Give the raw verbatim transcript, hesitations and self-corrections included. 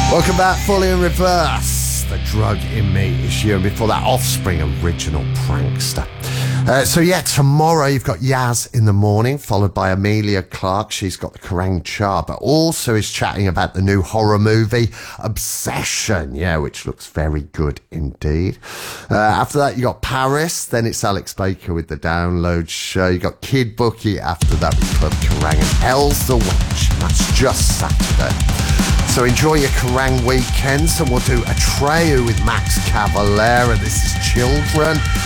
Welcome back, Fully in Reverse. The Drug in Me issue, and before that, Offspring original Prankster. Uh, so yeah, tomorrow you've got Yaz in the morning, followed by Amelia Clark. She's got the Kerrang chart, but also is chatting about the new horror movie Obsession, yeah, which looks very good indeed. Uh, after that, you got Paris. Then it's Alex Baker with the Download Show. You got Kid Bookie after that with Club Kerrang, and Els the Witch. And that's just Saturday. So enjoy your Kerrang weekends, and we'll do Atreyu with Max Cavalera. This is Children.